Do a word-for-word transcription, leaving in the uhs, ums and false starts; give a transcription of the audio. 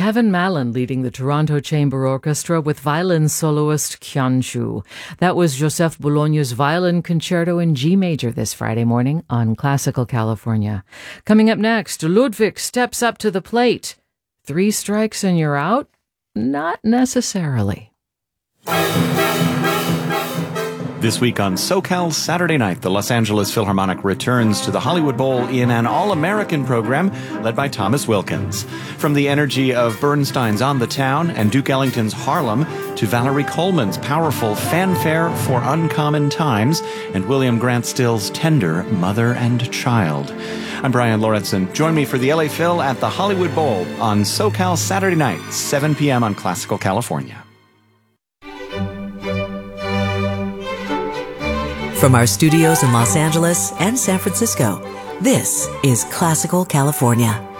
Kevin Mallon leading the Toronto Chamber Orchestra with violin soloist Kyun Chu. That was Joseph Bologna's Violin Concerto in G major this Friday morning on Classical California. Coming up next, Ludwig steps up to the plate. Three strikes and you're out? Not necessarily. This week on SoCal Saturday Night, the Los Angeles Philharmonic returns to the Hollywood Bowl in an all-American program led by Thomas Wilkins. From the energy of Bernstein's On the Town and Duke Ellington's Harlem to Valerie Coleman's powerful Fanfare for Uncommon Times and William Grant Still's tender Mother and Child. I'm Brian Lorentzen. Join me for the L A Phil at the Hollywood Bowl on SoCal Saturday Night, seven p.m. on Classical California. From our studios in Los Angeles and San Francisco, this is Classical California.